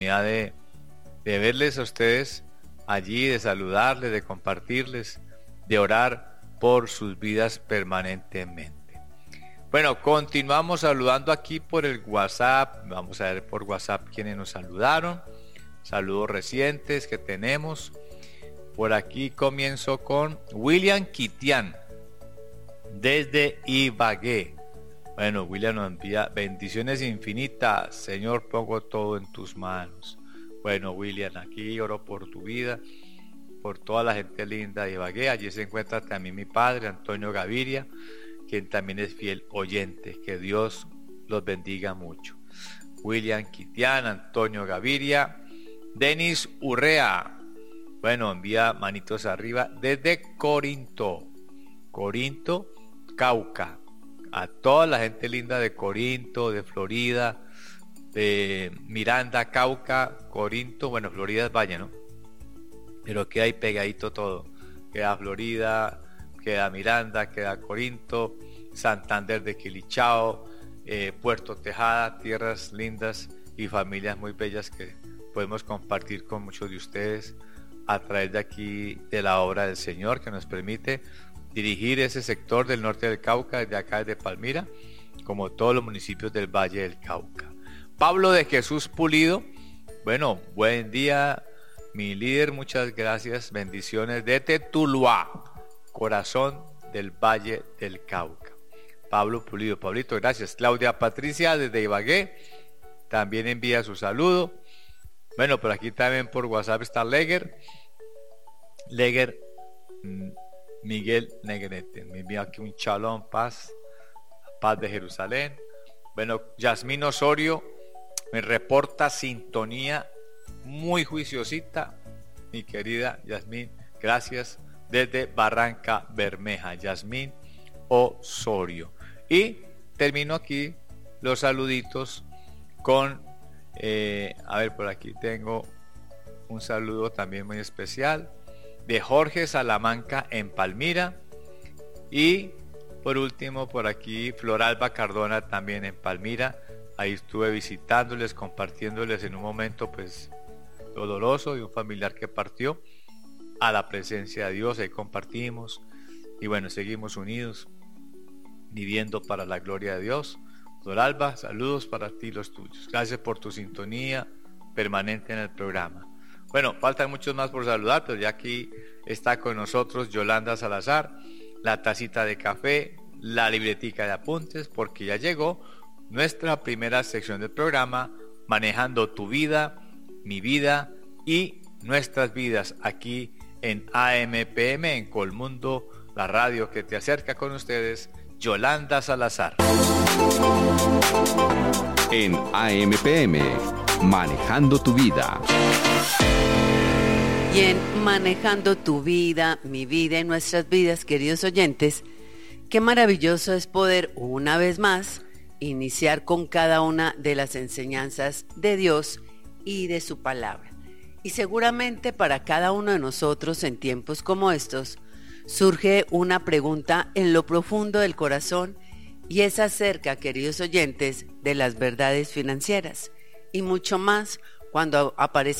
de verles a ustedes allí, de saludarles, de compartirles, de orar por sus vidas permanentemente. Bueno, continuamos saludando aquí por el WhatsApp. Vamos a ver por WhatsApp quienes nos saludaron. Saludos recientes que tenemos. Por aquí comienzo con William Kitian desde Ibagué. Bueno, William nos envía bendiciones infinitas. Señor, pongo todo en tus manos. Bueno, William, aquí oro por tu vida, por toda la gente linda de Ibagué. Allí se encuentra también mi padre, Antonio Gaviria, quien también es fiel oyente. Que Dios los bendiga mucho. William Kitian, Antonio Gaviria, Denis Urrea. Bueno, envía manitos arriba desde Corinto, Cauca. A toda la gente linda de Corinto, de Florida, de Miranda, Cauca, Corinto. Bueno, Florida es Valle, ¿no? Pero queda ahí pegadito todo. Queda Florida, queda Miranda, queda Corinto, Santander de Quilichao, Puerto Tejada, tierras lindas y familias muy bellas que podemos compartir con muchos de ustedes a través de aquí de la obra del Señor, que nos permite dirigir ese sector del norte del Cauca, desde acá desde Palmira, como todos los municipios del Valle del Cauca. Pablo de Jesús Pulido, bueno, buen día mi líder, muchas gracias, bendiciones desde Tuluá, corazón del Valle del Cauca. Pablo Pulido, Pablito, gracias. Claudia Patricia desde Ibagué también envía su saludo. Bueno, por aquí también por WhatsApp está Leger Miguel Negrete, me envía aquí un shalom, paz de Jerusalén. Bueno, Yasmín Osorio me reporta sintonía muy juiciosita, mi querida Yasmín, gracias, desde Barranca Bermeja, Yasmín Osorio. Y termino aquí los saluditos con, a ver, por aquí tengo un saludo también muy especial de Jorge Salamanca en Palmira, y por último por aquí Floralba Cardona también en Palmira. Ahí estuve visitándoles, compartiéndoles en un momento pues doloroso de un familiar que partió a la presencia de Dios. Ahí compartimos y bueno, seguimos unidos viviendo para la gloria de Dios. Floralba, saludos para ti y los tuyos. Gracias por tu sintonía permanente en el programa. Bueno, faltan muchos más por saludar, pero ya aquí está con nosotros Yolanda Salazar, la tacita de café, la libretica de apuntes, porque ya llegó nuestra primera sección del programa, Manejando tu vida, mi vida y nuestras vidas, aquí en AMPM, en Colmundo, la radio que te acerca con ustedes, Yolanda Salazar. En AMPM, Manejando tu vida. Y en Manejando tu vida, mi vida y nuestras vidas, queridos oyentes, qué maravilloso es poder una vez más iniciar con cada una de las enseñanzas de Dios y de su palabra. Y seguramente para cada uno de nosotros en tiempos como estos surge una pregunta en lo profundo del corazón, y es acerca, queridos oyentes, de las verdades financieras y mucho más cuando aparece